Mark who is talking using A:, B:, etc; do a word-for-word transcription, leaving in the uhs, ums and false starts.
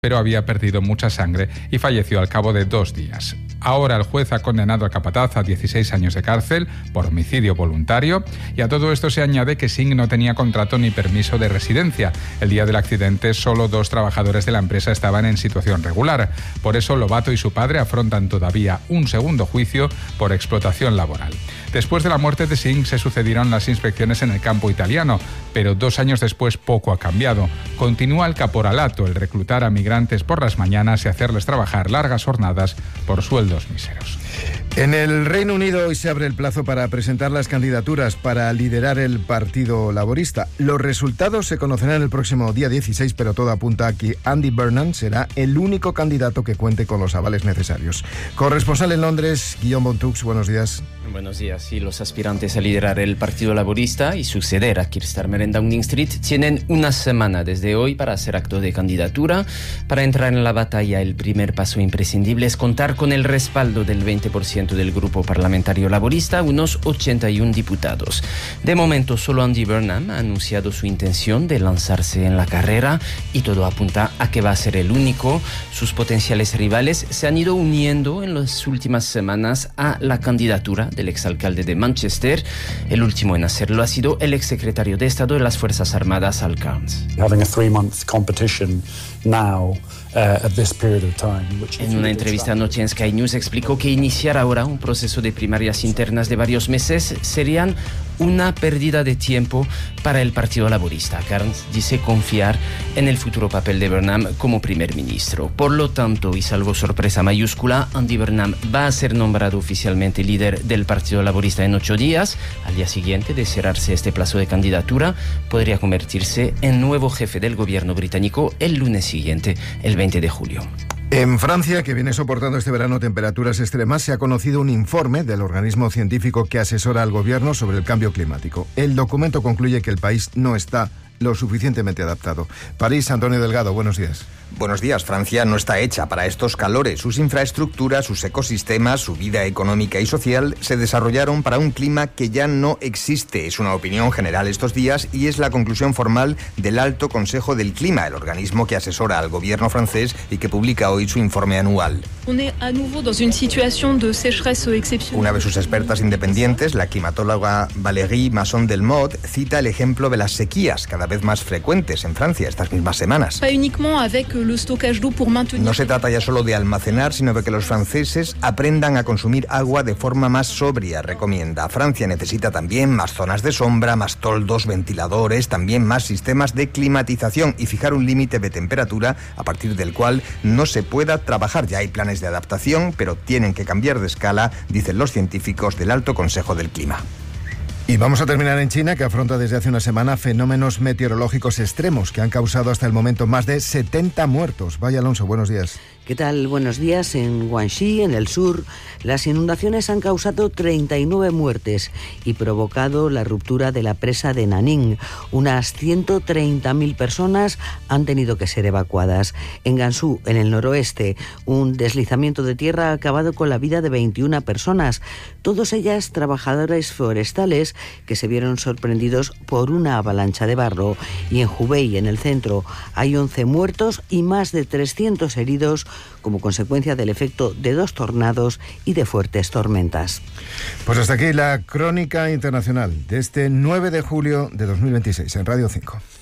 A: pero había perdido mucha sangre y falleció al cabo de dos días. Ahora el juez ha condenado al capataz a dieciséis años de cárcel por homicidio voluntario, y a todo esto se añade que Singh no tenía contrato ni permiso de residencia. El día del accidente solo dos trabajadores de la empresa estaban en situación regular. Por eso Lobato y su padre afrontan todavía un segundo juicio por explotación laboral. Después de la muerte de Singh se sucedieron las inspecciones en el campo italiano, pero dos años después poco ha cambiado. Continúa el caporalato, el reclutar a migrantes por las mañanas y hacerles trabajar largas jornadas por sueldos míseros.
B: En el Reino Unido hoy se abre el plazo para presentar las candidaturas para liderar el Partido Laborista. Los resultados se conocerán el próximo día dieciséis, pero todo apunta a que Andy Burnham será el único candidato que cuente con los avales necesarios. Corresponsal en Londres, Guillaume Bontux, buenos días.
C: Buenos días. Sí, los aspirantes a liderar el Partido Laborista y suceder a Keir Starmer en Downing Street tienen una semana desde hoy para hacer acto de candidatura. Para entrar en la batalla, el primer paso imprescindible es contar con el respaldo del veinte por ciento del grupo parlamentario laborista, unos ochenta y uno diputados. De momento, solo Andy Burnham ha anunciado su intención de lanzarse en la carrera y todo apunta a que va a ser el único. Sus potenciales rivales se han ido uniendo en las últimas semanas a la candidatura del exalcalde de Manchester. El último en hacerlo ha sido el exsecretario de Estado de las Fuerzas Armadas, Al Cairns.
D: Having a three-month competition now. Uh, at this period of time, which
C: en una entrevista anoche en Sky News explicó que iniciar ahora un proceso de primarias internas de varios meses serían una pérdida de tiempo para el Partido Laborista. Cairns dice confiar en el futuro papel de Burnham como primer ministro. Por lo tanto, y salvo sorpresa mayúscula, Andy Burnham va a ser nombrado oficialmente líder del Partido Laborista en ocho días. Al día siguiente de cerrarse este plazo de candidatura, podría convertirse en nuevo jefe del gobierno británico el lunes siguiente, el veinte de julio.
B: En Francia, que viene soportando este verano temperaturas extremas, se ha conocido un informe del organismo científico que asesora al gobierno sobre el cambio climático. El documento concluye que el país no está lo suficientemente adaptado. París, Antonio Delgado, buenos días.
E: Buenos días. Francia no está hecha para estos calores. Sus infraestructuras, sus ecosistemas, su vida económica y social se desarrollaron para un clima que ya no existe. Es una opinión general estos días y es la conclusión formal del Alto Consejo del Clima, el organismo que asesora al gobierno francés y que publica hoy su informe anual. Una de sus expertas independientes, la climatóloga Valérie Masson-Delmotte, cita el ejemplo de las sequías cada vez más frecuentes en Francia estas mismas semanas. No se trata ya solo de almacenar, sino de que los franceses aprendan a consumir agua de forma más sobria, recomienda. Francia necesita también más zonas de sombra, más toldos, ventiladores, también más sistemas de climatización y fijar un límite de temperatura a partir del cual no se pueda trabajar. Ya hay planes de adaptación, pero tienen que cambiar de escala, dicen los científicos del Alto Consejo del Clima.
B: Y vamos a terminar en China, que afronta desde hace una semana fenómenos meteorológicos extremos que han causado hasta el momento más de setenta muertos. Vaya Alonso, buenos días.
F: ¿Qué tal? Buenos días. En Guangxi, en el sur, las inundaciones han causado treinta y nueve muertes y provocado la ruptura de la presa de Nanning. Unas ciento treinta mil personas han tenido que ser evacuadas. En Gansu, en el noroeste, un deslizamiento de tierra ha acabado con la vida de veintiuna personas, todas ellas trabajadores forestales que se vieron sorprendidos por una avalancha de barro. Y en Hubei, en el centro, hay once muertos y más de trescientos heridos como consecuencia del efecto de dos tornados y de fuertes tormentas.
B: Pues hasta aquí la crónica internacional de este nueve de julio de dos mil veintiséis en Radio cinco.